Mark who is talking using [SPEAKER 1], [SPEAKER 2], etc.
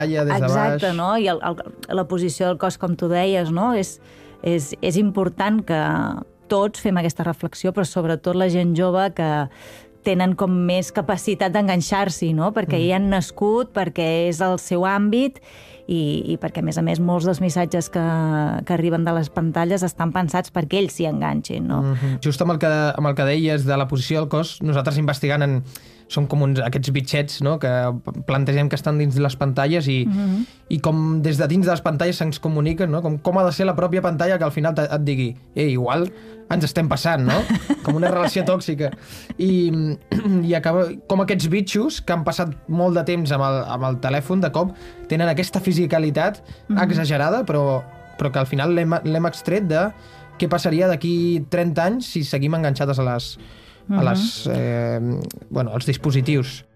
[SPEAKER 1] des de baix...
[SPEAKER 2] Exacte, no? I la posició del cos, com tu deies, no? És important que tots fem aquesta reflexió, però sobretot la gent jove que tenen com més capacitat d'enganxar-s'hi, no? Perquè hi han nascut, perquè és el seu àmbit i perquè, a més, molts dels missatges que arriben de les pantalles estan pensats perquè ells s'hi enganxin, no?
[SPEAKER 1] Just amb el que deies de la posició del cos, nosaltres investigant som com aquests bitxets, no?, que plantegem que estan dins de les pantalles i com des de dins de les pantalles se'ns comuniquen, no?, com ha de ser la pròpia pantalla que al final et digui igual ens estem passant, no? Com una relació tòxica. I acaba com aquests bitxos que han passat molt de temps amb el telèfon, de cop tenen aquesta fisicalitat exagerada, però que al final l'hem extret de què passaria d'aquí 30 anys si seguim enganxades als dispositius.